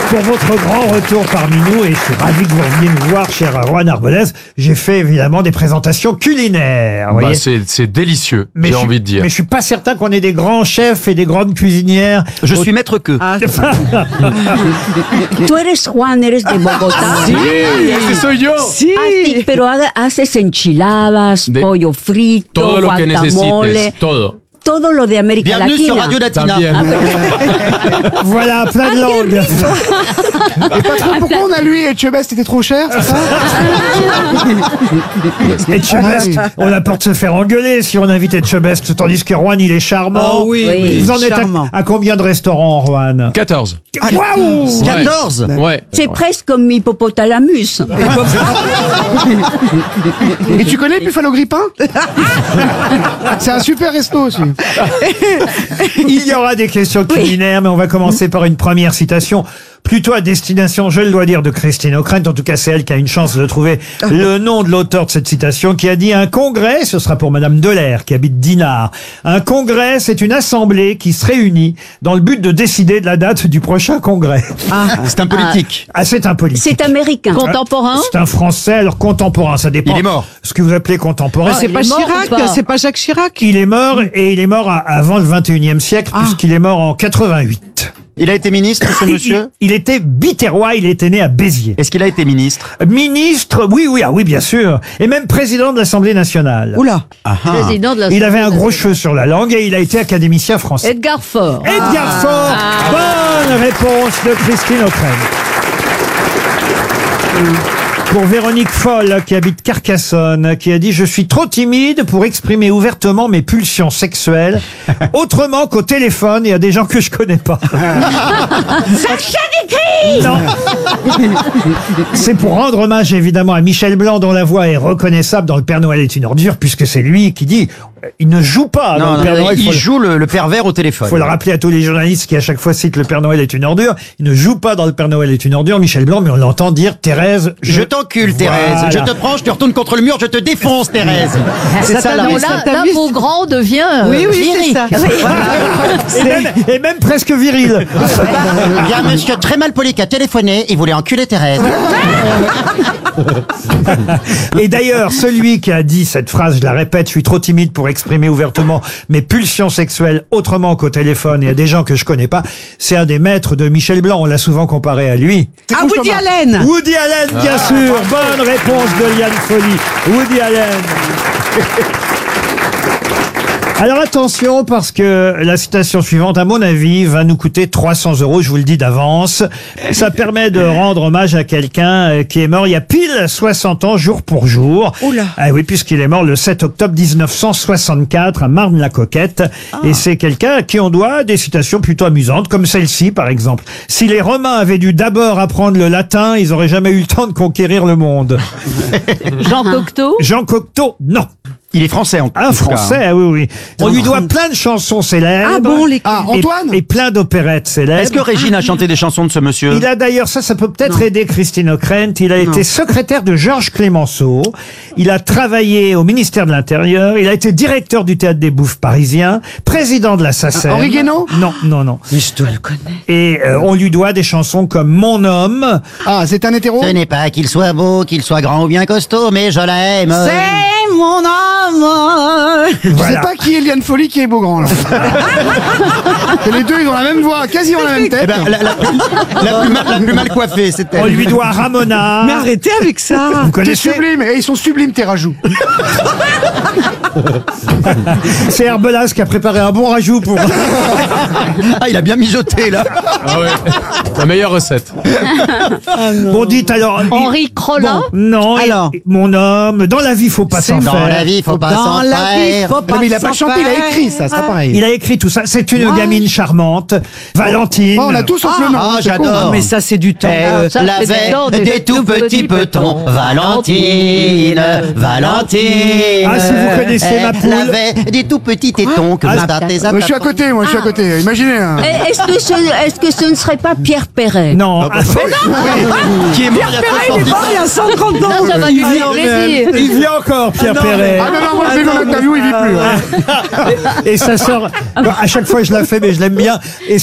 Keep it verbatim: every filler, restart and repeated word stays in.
pour votre grand retour parmi nous et je suis ravi que vous reveniez nous voir, cher Juan Arbolez. J'ai fait évidemment des présentations culinaires. Vous Bah, voyez. c'est, c'est délicieux, Mais j'ai je suis- envie de dire. Mais je suis pas certain qu'on ait des grands chefs et des grandes cuisinières. Je Au- suis maître que. Ah, Tú eres Juan, eres de Bogotá. Sí, ese soy yo. si. Ah, sí, pero haga- haces enchiladas, De- pollo frito, Todo lo que guacamole, necesites, todo. todo lo de América Bienvenue Latina. sur Radio Latina. También. Voilà, plein de langues. Et patron, pourquoi on a lui et Etchebest était trop cher, c'est ça? Etchebest, on a peur de se faire engueuler si on invite Etchebest, tandis que Juan, il est charmant. Oh oui, oui, Vous en êtes charmant. à, à combien de restaurants, Juan? quatorze. Waouh! quatorze. Ouais. C'est presque comme hippopotalamus. Et tu connais Buffalo Grippin? C'est un super resto aussi. Il y aura des questions culinaires, mais on va commencer par une première citation, plutôt à destination, je le dois dire, de Christine O'Krent. En tout cas, c'est elle qui a une chance de trouver le nom de l'auteur de cette citation, qui a dit: un congrès, ce sera pour Madame Delair, qui habite Dinard. Un congrès, c'est une assemblée qui se réunit dans le but de décider de la date du prochain congrès. C'est un politique. Ah, c'est un politique. C'est américain. Contemporain. C'est un Français, alors contemporain, ça dépend. Il est mort. Ce que vous appelez contemporain. C'est pas il est mort ou Chirac, pas c'est pas Jacques Chirac. Il est mort, et il est mort à- avant le vingt et unième siècle, puisqu'il est mort en quatre-vingt-huit. Il a été ministre, ce monsieur? Il, il était biterrois, il était né à Béziers. Est-ce qu'il a été ministre? Ministre, oui, oui, ah oui, bien sûr. Et même président de l'Assemblée nationale. Oula. Ah, ah. Président de la Il avait un gros cheveu sur la langue et il a été académicien français. Edgar Faure. Edgar Faure, bonne réponse de Christine O'Krent. Pour Véronique Foll, qui habite Carcassonne, qui a dit: je suis trop timide pour exprimer ouvertement mes pulsions sexuelles, autrement qu'au téléphone et à des gens que je connais pas. Sacha Guitry. Non. C'est pour rendre hommage évidemment à Michel Blanc, dont la voix est reconnaissable dans Le Père Noël est une ordure, puisque c'est lui qui dit, euh, il ne joue pas dans Non, Le non, Père non, Noël. il faut le- joue le, le pervers au téléphone. faut le rappeler à tous les journalistes qui à chaque fois citent Le Père Noël est une ordure. Il ne joue pas dans Le Père Noël est une ordure, Michel Blanc, mais on l'entend dire: Thérèse, Je t'encule, Thérèse. Voilà. Je te prends, je te retourne contre le mur, je te défonce, Thérèse. C'est ça, la Non, recette. là, t'a là, vu, vos c'est- grands devient euh, Oui, oui, c'est viril. ça. et, même, et même presque viril. Il y a un monsieur très mal poli qui a téléphoné, il voulait enculer Thérèse. Et d'ailleurs, celui qui a dit cette phrase, je la répète: je suis trop timide pour exprimer ouvertement mes pulsions sexuelles autrement qu'au téléphone et à des gens que je connais pas, c'est un des maîtres de Michel Blanc. On l'a souvent comparé à lui. Ah, Woody Allen. Woody Allen, bien sûr. Bonne réponse de Liane Folly. Woody Allen. Alors attention, parce que la citation suivante, à mon avis, va nous coûter trois cents euros, je vous le dis d'avance. Ça permet de rendre hommage à quelqu'un euh, qui est mort il y a pile soixante ans, jour pour jour. Oula. Ah oui, puisqu'il est mort le sept octobre mille neuf cent soixante-quatre à Marne-la-Coquette. Et c'est quelqu'un à qui on doit des citations plutôt amusantes, comme celle-ci par exemple. Si les Romains avaient dû d'abord apprendre le latin, ils auraient jamais eu le temps de conquérir le monde. Jean Cocteau. Jean Cocteau, non. Il est français en Un tout cas. Français, ah oui, oui. On lui doit plein de chansons célèbres. Ah bon, les- Ah, Et- Antoine Et plein d'opérettes célèbres. Est-ce que Régine a chanté des chansons de ce monsieur? Il a d'ailleurs, ça, ça peut peut-être aider Christine O'Krent. Il a été secrétaire de Georges Clémenceau. Il a travaillé au ministère de l'Intérieur. Il a été directeur du Théâtre des Bouffes parisien, président de la SACEM. Henri Guénaud? Non, non, non. Mais je dois le connaître. Et euh, on lui doit des chansons comme Mon homme. Ah, c'est un hétéro? Ce n'est pas qu'il soit beau, qu'il soit grand ou bien costaud, mais je l'aime. C'est mon âme. Je sais Voilà. pas qui est Liane Folly, qui est Beaugrand, là. Et les deux, ils ont la même voix, quasiment la même tête. Eh ben, la, la, la plus mal, la plus mal coiffée, c'est elle. On lui doit Ramona. Mais arrêtez avec ça. Vous T'es connaissez sublime. Et ils sont sublimes, tes rajouts. C'est Herbelas qui a préparé un bon rajout pour... Ah, il a bien mijoté, là. Ah ouais. La meilleure recette. Bon, dites alors... Henri Crollin. Bon, non, Alors. et- mon homme, dans la vie, faut pas s'en Dans faire. la vie, faut pas Dans s'en la vie, faire. faut pas Non, mais il a pas s'en chanté, il a faire. écrit, ça, c'est pas pareil. Il Il a écrit tout ça. C'est une gamine charmante, Valentine. Oh, on a tous sauf le nom. Ah, c'est con. j'adore. Mais ça, c'est du temps. Elle ça, c'est avait dedans, des, des tout tout petits petits petons. petons. Valentine, Valentine. Ah, si vous connaissez ma poule. Elle avait des tout petits tétons que Ah, vous tâtez à Moi, je suis à côté, moi, je suis à côté. Imaginez. hein. Eh, Est-ce que, ce, est-ce que ce ne serait pas Pierre Perret? Non. Ah, Qui est mort il y a soixante ans. il y a cent trente ans. Ça, ça va lui faire plaisir. il vit encore, Pierre Perret. Ah non, non, moi, je l'ai vu en interview, il vit plus. hein. Et ça sort. À chaque fois, je la fais, mais je l'aime bien. Et